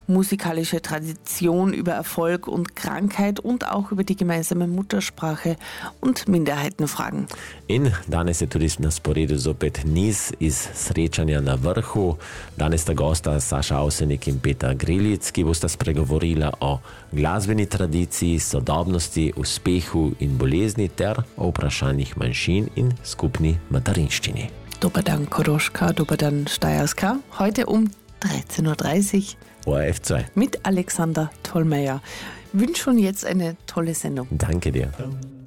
musikalische Tradition, über Erfolg und Krankheit und auch über die gemeinsame Muttersprache und Minderheitenfragen. In danes je tudi na sporedu zopet niz iz srečanja na vrhu. Danes sta gosta Saša Avsenik in Petra Grilic, ki bosta spregovorila o glasbeni tradiciji, sodobnosti, uspehu in bolezni ter o vprašanjih manjšin in skupni materinščini. Dober dan Koroška, dober dan Steierska. Heute um 13.30 Uhr. ORF 2. Mit Alexander Tollmeyer. Wünsche schon jetzt eine tolle Sendung. Danke dir.